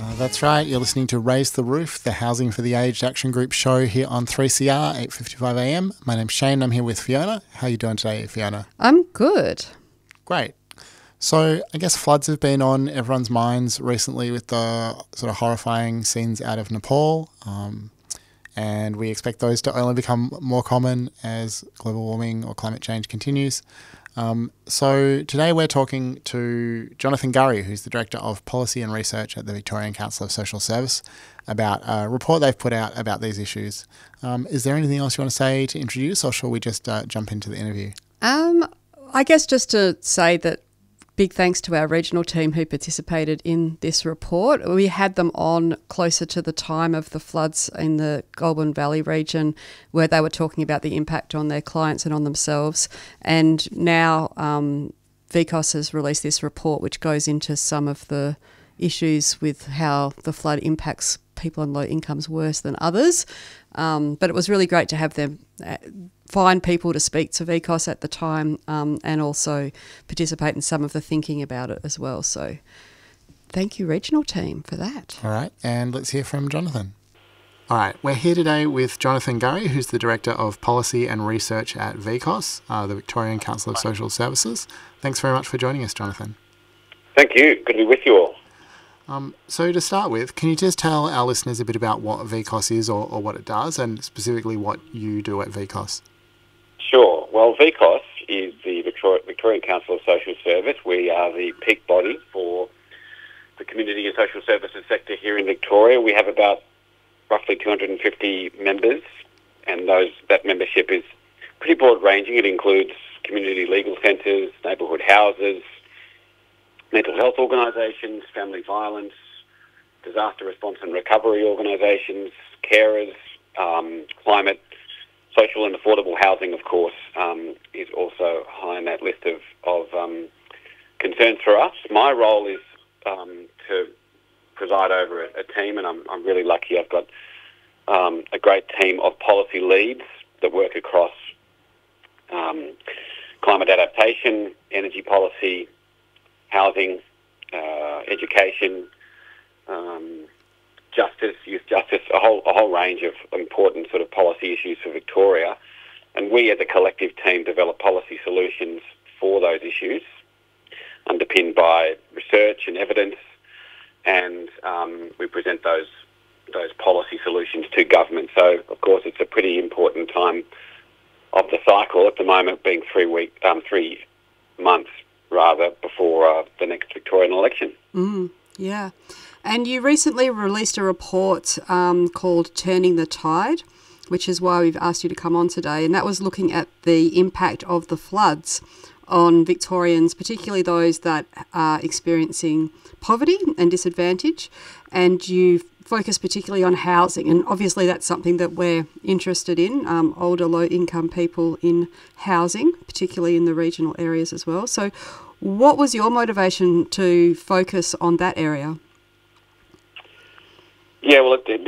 That's right. You're listening to Raise the Roof, the Housing for the Aged Action Group show here on 3CR, 8:55 a.m. My name's Shane. I'm here with Fiona. How are you doing today, Fiona? I'm good. Great. So I guess floods have been on everyone's minds recently with the sort of horrifying scenes out of Nepal. And we expect those to only become more common as global warming or climate change continues. So today we're talking to Jonathan Gurry, who's the Director of Policy and Research at the Victorian Council of Social Service, about a report they've put out about these issues. Is there anything else you want to say to introduce, or shall we just jump into the interview? I guess just to say that big thanks to our regional team who participated in this report. We had them on closer to the time of the floods in the Goulburn Valley region, where they were talking about the impact on their clients and on themselves. And now VCOS has released this report which goes into some of the issues with how the flood impacts people on low incomes worse than others. But it was really great to have them find people to speak to VCOS at the time and also participate in some of the thinking about it as well. So thank you, regional team, for that. All right, and let's hear from Jonathan. All right, we're here today with Jonathan Gurry, who's the Director of Policy and Research at VCOS, the Victorian Council of Social Services. Thanks very much for joining us, Jonathan. Thank you. Good to be with you all. So to start with, can you just tell our listeners a bit about what VCOS is or what it does, and specifically what you do at VCOS? Sure. Well, VCOS is the Victorian Council of Social Service. We are the peak body for the community and social services sector here in Victoria. We have about roughly 250 members, and that membership is pretty broad-ranging. It includes community legal centres, neighbourhood houses, mental health organisations, family violence, disaster response and recovery organisations, carers, climate, social and affordable housing, of course, is also high on that list of concerns for us. My role is to preside over a team, and I'm really lucky. I've got a great team of policy leads that work across climate adaptation, energy policy, housing, education, justice, youth justice, a whole range of important sort of policy issues for Victoria. And we as a collective team develop policy solutions for those issues, underpinned by research and evidence, and we present those policy solutions to government. So, of course, it's a pretty important time of the cycle at the moment, being 3 months rather before the next Victorian election. Yeah. And you recently released a report called Turning the Tide, which is why we've asked you to come on today. And that was looking at the impact of the floods on Victorians, particularly those that are experiencing poverty and disadvantage. And you focus particularly on housing. And obviously that's something that we're interested in, older low-income people in housing, particularly in the regional areas as well. So what was your motivation to focus on that area? Yeah, well, it